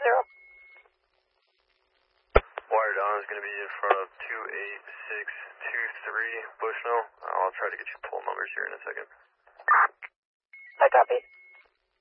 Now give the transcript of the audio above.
Wire down is going to be in front of 28623 Bushnell. I'll try to get you pull numbers here in a second. I copy.